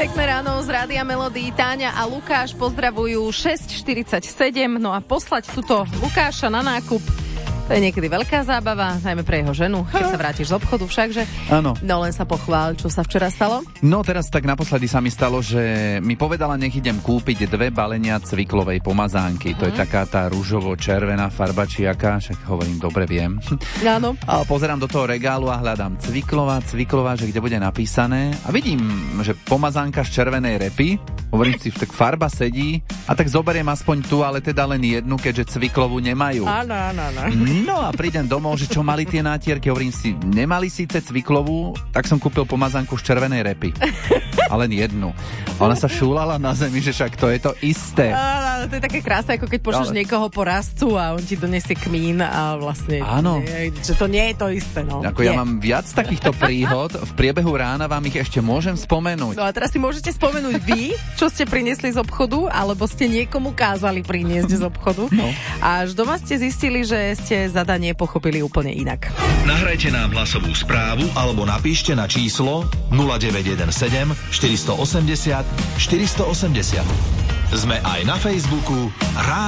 Pekné ráno z Rádia Melody. Táňa a Lukáš pozdravujú 6:47. No a poslať túto Lukáša na nákup, to je niekedy veľká zábava, najmä pre jeho ženu, keď sa vrátiš z obchodu všakže. Áno. No len sa pochvál, čo sa včera stalo? No teraz tak naposledy sa mi stalo, že mi povedala, nech idem kúpiť 2 balenia cviklovej pomazánky. To je taká tá ružovo-červená farba, či aká, však hovorím, dobre viem. Áno. A pozerám do toho regálu a hľadám cviklová, že kde bude napísané. A vidím, že pomazánka z červenej repy. Hovorím si, tak farba sedí a tak zoberiem aspoň tu, ale teda len jednu, keďže cviklovú nemajú. Áno. No a prídem domov, že čo mali tie nátierky, hovorím si, nemali síce cviklovú, tak som kúpil pomazánku z červenej repy. A len jednu. Ona sa šúlala na zemi, že však to je to isté. Áno, to je také krásne, ako keď pošleš niekoho po rastcu a on ti donesie kmín a vlastne... Áno. Že to nie je to isté, no. Ako ja mám viac takýchto príhod, v priebehu rána vám ich ešte môžem spomenúť. No a teraz si môžete spomenúť vy, čo ste priniesli z obchodu, alebo ste niekomu kázali priniesť z obchodu. No. A až doma ste zistili, že ste zadanie pochopili úplne inak. Nahrajte nám hlasovú správu alebo napíšte na číslo 0917 480 480. Sme aj na Facebooku